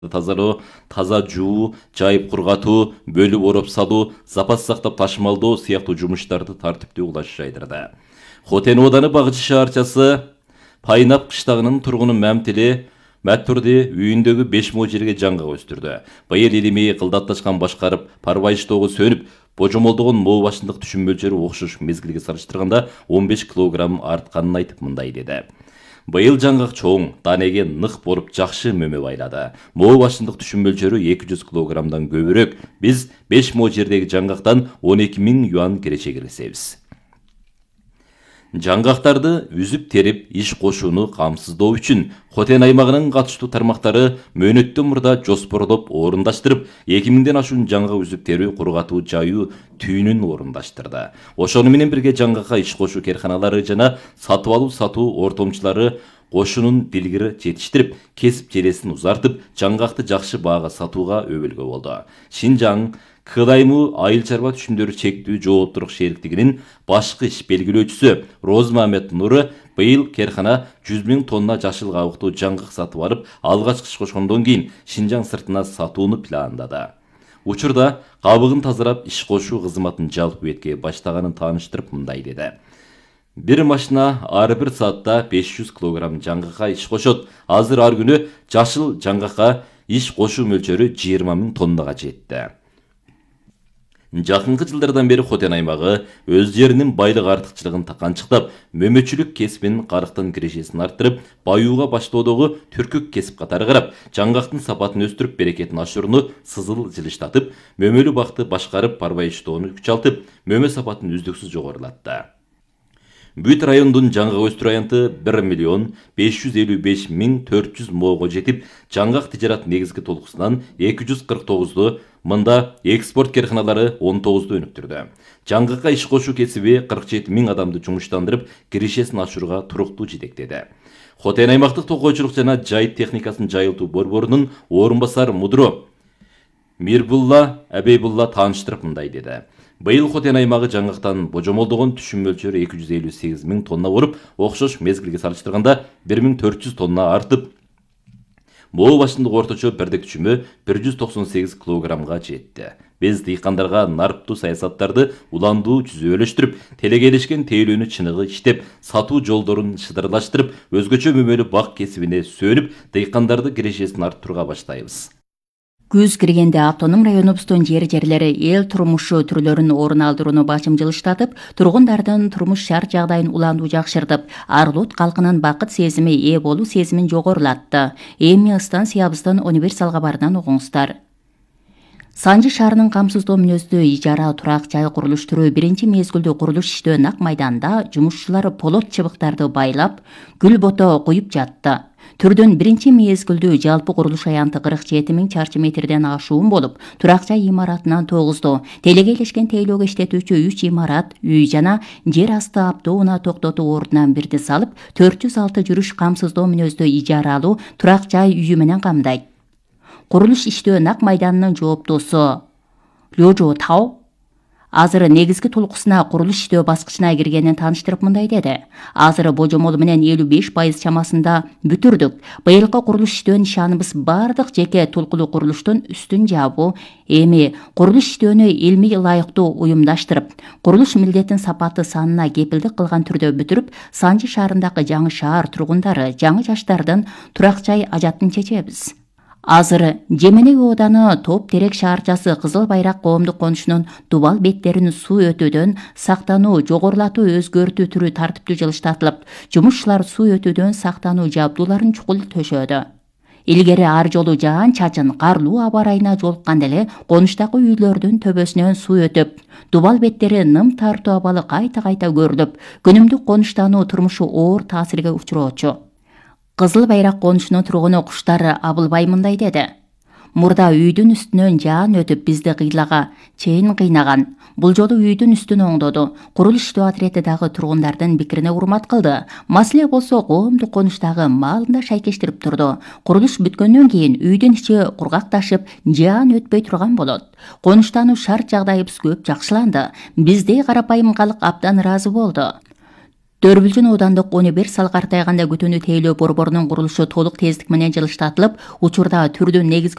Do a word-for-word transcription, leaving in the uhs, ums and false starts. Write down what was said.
тазалоо, таза жуу, жайып кургатуу, бөлүп ороп салуу, запас сактап ташымалдоо сыяктуу жумуштарды тартиптүү кылыш жайдырды. Хотен ооданы Багчы шаарчасы Пайнап кыштагынын тургуну Мәмтили Мәттүрди үйүндөгү беш мо жерге жаңгак өстүрдү. Быйыл илимей кылдатташкан башкарып, парбайыштоого сөнүп, божомолдогон моо башындык түшүм мөлчөрү окшош мезгилге салыштырганда он беш килограмм артканын айтып мындай деди. Быйыл жаңгак чоң, данеге нык болуп жакшы мөмө байлады. Моо башындык түшүм мөлчөрү эки жүз килограммдан көбүрөөк. Биз беш мо жердеги жаңгактан он эки миң юан керече келесебиз. Жаңгактарды үзүп терип иш кошууну камсыздоо үчүн Хотен аймагынын катыштуу тармактары мөөнөттөн мурда жоспорлоп орундаштырып, эки миңден ашуун жаңгак үзүп терүү, кургатуу, жайуу түйүнүн орундаштырды. Ошону менен бирге жаңгакка иш кошуу керканалары жана сатып алуу сатуу ортомчулары кошунун билгири жетиштирип, кесип желесин узартып, жаңгакты жакшы баага сатууга өбөлгө болду. Шинжаң Кыдаймуу айыл чарба түшүмдөрү чектүү жооптурук шериктигинин башкы иш белгилөөчүсү Розмамет Нуру быйыл керкана жүз миң тонна жашыл кабыктуу жаңгак сатып алып, алгачкы иш кошкондон кийин Шинжаң сыртына сатууну пландады. Учурда кабыгын тазалап иш кошуу кызматын жалпы бетке баштаганын тааныштырып мындай деди. Бир машина ар бир саатта беш жүз килограмм жаңгакка иш кошот. Азыр ар күнү жашыл жаңгакка иш кошуу мөлчөрү жыйырма миң тоннага жетти. Жакынкы жылдардан бери Хотен аймагы өз жеринин байлык артыкчылыгын канчыктап, мөмөчүлүк кесибинин карыктын кирешесин арттырып, баюуга баштоодогу түркүк кесип катары карап, жаңгактын сапатын өстүрүп, берекетин ашырууну сызыл жылыштатып, мөмөлүү бакты башкарып, парбайыштоону күчалтып, мөмө сапатын үздүксүз жогорулатты. Бүт райондун жаңгак өстүрүү аянты бир миллион беш жүз элүү беш миң төрт жүз моого жетип, жаңгак тижарат негизги толкусунан эки жүз кырк тогузду, мында экспорт керканалары он тогузду өнүктүрдү. Жаңгакка иш кошуу кесиби кырк жети миң адамды жумуштандырып, кирешесин ашырууга туруктуу жетектеди. Хотен аймактык токойчулук жана жайыт техникасын жайылтуу борборунун орун басары мудро Мирбулла Абейбулла тааныштырып мындай деди. Быйыл Хотен аймагы жаңгактан божомолдогон түшүм мөлчөрү эки жүз элүү сегиз миң тонна болуп, окшош мезгилге салыштырганда бир миң төрт жүз тонна артып, моо башындык орточо бирдик түшүмү бир жүз токсон сегиз килограммга жетти. Биз дыйкандарга нарптуу саясаттарды уландуу түзүүлөштүрүп, телегелешкен тейлөөнү чыныгы иштеп, сатуу жолдорун шыдырлаштырып, өзгөчө мөмөлүү бак кесибине сөнүп, дыйкандарды кирешесин арттырууга баштайбыз. Күз киргенде автоном районубуздун жер-жерлери эл турмушу түрлөрүн орун алдырууну башым жылыштатып, тургундардын турмуш шарт жагдайын уландуу жакшыртып, ар улут калкынын бакыт сезими, ээ болуу сезимин жогорулатты. Эми станциябыздын универсал кабарынан угуңуздар. Санжы шаарынын камсыздоо мүнөздүү ижара турак жай курулуштуруу биринчи мезгилдүү курулуш иштөө нак майданда жумушчулар полот чыбыктарды байлап, гүл бото куюп жатты. Түрдүн биринчи мезгилдүү жалпы курулуш аянты кырк жети миң чарчы метрден ашуун болуп, турак жай имаратынан тогузду, телегейлешкен тейлөөгө иштетүүчү үч имарат, үй жана жер асты автоунаа токтотуу ордунан бирди салып, төрт жүз алты жүрүш камсыздоо мүнөздүү ижаралуу турак жай үйү менен камдайт. Курулуш иштөө нак майданынын жооптуусу Лёжо Тау азыр негизги толкусуна курулуш иштөө баскычына киргенин тааныштырып мындай деди. Азыр божомол менен элүү беш пайыз чамасында бүтүрдүк. Быйылкы курулуш иштөөнүн нишаныбыз бардык жеке толкулуу курулуштун үстүн жабуу. Эми курулуш иштөөнү илмий ылайыктуу уюмдаштырып, курулуш милдетин сапаты санына кепилдик кылган түрдө бүтүрүп, Санжы шаарындагы жаңы шаар тургундары, жаңы жаштардын турак жай ажатын чечебиз. Азыр Жеменеги ооданы Топ Терек шаарчасы Кызыл Байрак коомдук конушунун Дубал беттерин суу өтүүдөн сактануу, жогорулатуу, өзгөртүү түрү тартиптүү жылыштатылып, жумушчулар суу өтүүдөн сактануу жабдууларын чукул төшөдү. Илгери ар жолу жаан чачын, карлуу аба ырайына жолукканда эле конуштагы үйлөрдүн төбөсүнөн суу өтүп, Дубал беттери ным тартуу абалы кайта-кайта көрүлүп, күнүмдүк конуштануу турмушу оор таасирге учуроочу. Кызыл Байрак конушунун тургуну Куштар Абылбай мындай деди. Мурда үйдүн үстүнөн жаан өтүп бизди кыйлага чейин кыйнаган. Бул жолу үйдүн үстүн оңдоду. Курулуш иштөө отряды дагы тургундардын пикирине урмат кылды. Маселе болсо коомдук конуштагы маалында шайкештирип турду. Курулуш бүткөндөн кийин үйдүн ичи кургакташып, жаан өтпөй турган болот. Конуштануу шарт жагдайыбыз көп жакшыланды. Биздей карапайым калк абдан ыраазы болду. Дөрбүлжүн оодандык он бир сал картайганда күтүүнү тейлөө борборунун курулушу толук тездик менен жылыштатылып, учурда түрдүн негизги